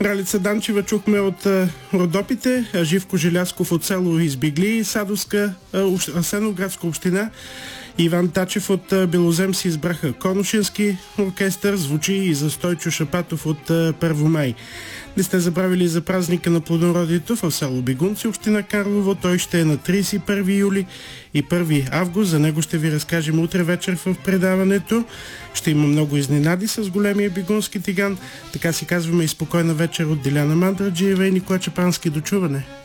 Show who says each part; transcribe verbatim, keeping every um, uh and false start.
Speaker 1: Ралица Данчева чухме от а, Родопите, а Живко Желязков от село Избигли, Садовска, а, Асеновградска община. Иван Тачев от а, Белозем си избраха Конушински оркестър, звучи и за Стойчо Шапатов от а, Първомай. Не сте забравили за празника на плодородието в село Бигунци, община Карлово. Той ще е на тридесет и първи юли и първи август. За него ще ви разкажем утре вечер в предаването. Ще има много изненади с големия бигунски тиган. Така си казваме и спокойна вечер от Диляна Мандраджиева и Никола Чапански. До чуване!